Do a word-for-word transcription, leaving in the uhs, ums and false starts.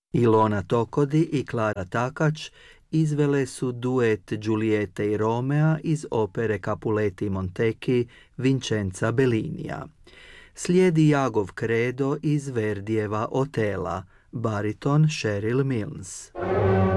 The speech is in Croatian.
Ilona Tokodi i Klara Takač izvele su duet Giuliette i Romea iz opere Capuleti Montecchi Vincenza Bellinija. Slijedi Jagov Kredo iz Verdijeva Otela, bariton Cheryl Milnes.